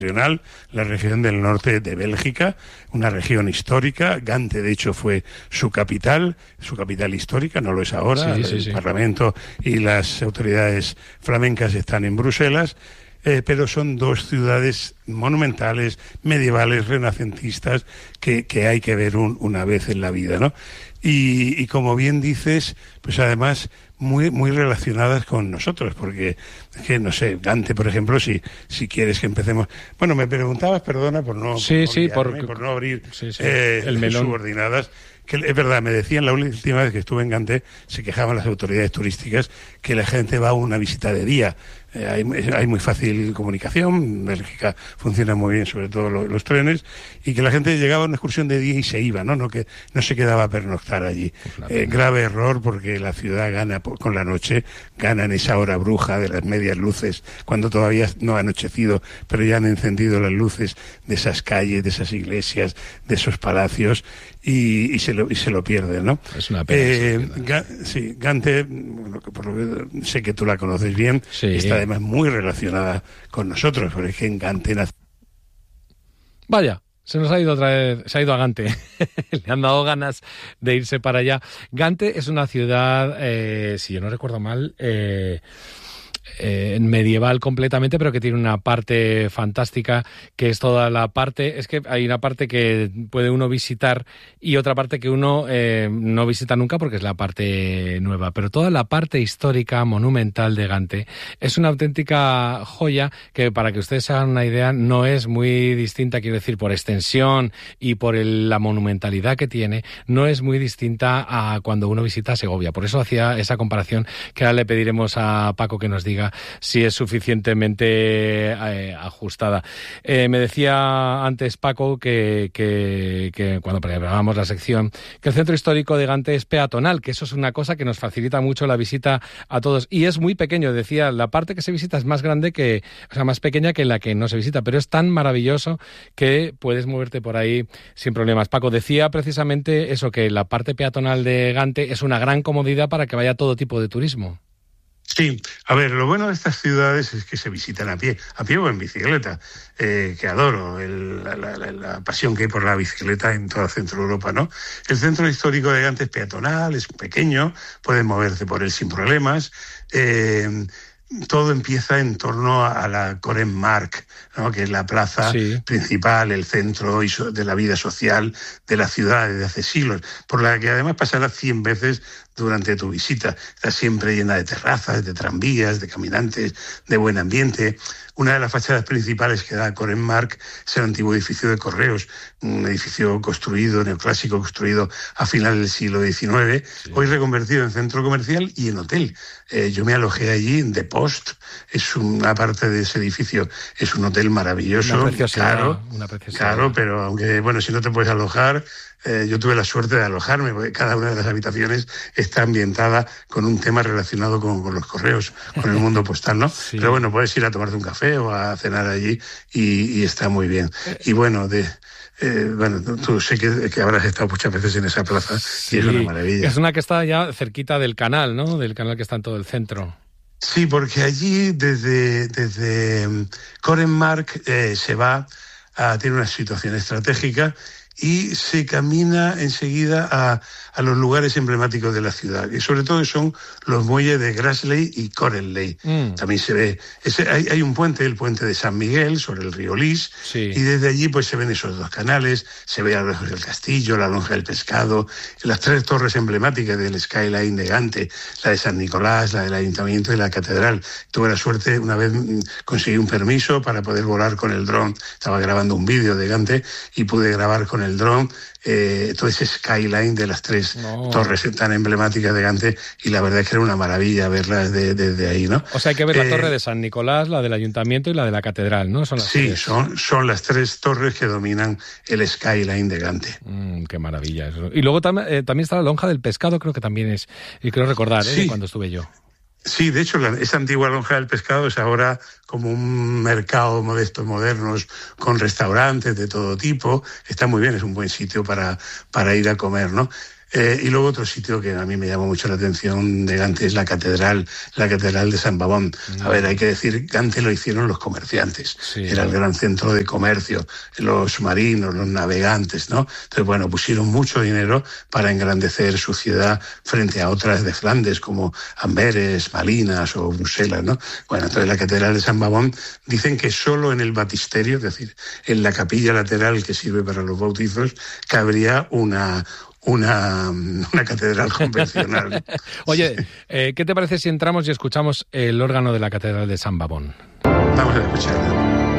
la región del norte de Bélgica, una región histórica. Gante, de hecho, fue su capital histórica, no lo es ahora. El Parlamento y las autoridades flamencas están en Bruselas, pero son dos ciudades monumentales, medievales, renacentistas, que hay que ver una vez en la vida, ¿no? Y como bien dices, pues además muy relacionadas con nosotros, porque es que, no sé, Gante, por ejemplo, si quieres que empecemos... Bueno, me preguntabas, perdona, por no abrir el melón. Subordinadas, que es verdad, me decían la última vez que estuve en Gante, se quejaban las autoridades turísticas que la gente va a una visita de día. Hay muy fácil comunicación, Bélgica funciona muy bien, sobre todo los trenes, y que la gente llegaba a una excursión de día y se iba, ¿no? Que no se quedaba a pernoctar allí. Grave error, porque la ciudad gana con la noche, gana en esa hora bruja de las medias luces, cuando todavía no ha anochecido, pero ya han encendido las luces de esas calles, de esas iglesias, de esos palacios, y se lo pierden, ¿no? Es una pena. Gante, bueno, sé que tú la conoces bien, está además muy relacionada con nosotros, porque es que en Gante nace... Vaya, se nos ha ido otra vez, se ha ido a Gante. Le han dado ganas de irse para allá. Gante es una ciudad, si yo no recuerdo mal, medieval completamente, pero que tiene una parte fantástica, que es toda la parte... Es que hay una parte que puede uno visitar y otra parte que uno no visita nunca, porque es la parte nueva. Pero toda la parte histórica, monumental de Gante es una auténtica joya que, para que ustedes se hagan una idea, no es muy distinta, quiero decir, por extensión y por la monumentalidad que tiene, no es muy distinta a cuando uno visita Segovia. Por eso hacía esa comparación, que ahora le pediremos a Paco que nos diga si es suficientemente ajustada. Me decía antes Paco que cuando preparábamos la sección, que el centro histórico de Gante es peatonal, que eso es una cosa que nos facilita mucho la visita a todos. Y es muy pequeño, decía, la parte que se visita es más grande más pequeña que la que no se visita, pero es tan maravilloso que puedes moverte por ahí sin problemas. Paco, decía precisamente eso, que la parte peatonal de Gante es una gran comodidad para que vaya todo tipo de turismo. Sí, a ver, lo bueno de estas ciudades es que se visitan a pie o en bicicleta, que adoro la pasión que hay por la bicicleta en toda Centro Europa, ¿no? El centro histórico de Gante es peatonal, es pequeño, puedes moverte por él sin problemas. Todo empieza en torno a la Korenmark, ¿no? Que es la plaza principal, el centro de la vida social de la ciudad desde hace siglos, por la que además pasarás 100 veces durante tu visita. Está siempre llena de terrazas, de tranvías, de caminantes, de buen ambiente. Una de las fachadas principales que da a Korenmark es el antiguo edificio de Correos, un edificio neoclásico, construido a finales del siglo XIX, hoy reconvertido en centro comercial y en hotel. Yo me alojé allí en The Post, es una parte de ese edificio, es un hotel maravilloso, caro, pero aunque, bueno, si no te puedes alojar, yo tuve la suerte de alojarme, porque cada una de las habitaciones está ambientada con un tema relacionado con los correos, con el mundo postal, ¿no? Sí. Pero bueno, puedes ir a tomarte un café o a cenar allí y está muy bien. Y bueno, tú sé que habrás estado muchas veces en esa plaza y es una maravilla. Es una que está ya cerquita del canal, ¿no? Del canal que está en todo el centro. Sí, porque allí desde Korenmark se va tiene una situación estratégica y se camina enseguida a los lugares emblemáticos de la ciudad, y sobre todo son los muelles de Grassley y Corenley. También se ve, hay un puente, el puente de San Miguel, sobre el río Lys, y desde allí pues se ven esos dos canales, se ve a lo lejos el castillo, la lonja del pescado, las tres torres emblemáticas del skyline de Gante, la de San Nicolás, la del ayuntamiento y la catedral. Tuve la suerte, una vez conseguí un permiso para poder volar con el dron, estaba grabando un vídeo de Gante y pude grabar con el dron todo ese skyline de las tres torres tan emblemáticas de Gante, y la verdad es que era una maravilla verlas desde ahí, ¿no? O sea, hay que ver la torre de San Nicolás, la del ayuntamiento y la de la catedral, ¿no? Son las tres. Son las tres torres que dominan el skyline de Gante. Qué maravilla eso. Y luego también está la lonja del pescado, creo que también es, y creo recordar, cuando estuve yo. Sí, de hecho, esa antigua lonja del pescado es ahora como un mercado modesto, modernos, con restaurantes de todo tipo. Está muy bien, es un buen sitio para ir a comer, ¿no? Y luego otro sitio que a mí me llamó mucho la atención de Gante es la catedral de San Babón. A ver, hay que decir, Gante lo hicieron los comerciantes. Sí, era el gran centro de comercio, los marinos, los navegantes, ¿no? Entonces, bueno, pusieron mucho dinero para engrandecer su ciudad frente a otras de Flandes, como Amberes, Malinas o Bruselas, ¿no? Bueno, entonces la catedral de San Babón, dicen que solo en el baptisterio, es decir, en la capilla lateral que sirve para los bautizos, cabría una catedral convencional. Oye, ¿qué te parece si entramos y escuchamos el órgano de la catedral de San Babón? Vamos a escucharlo.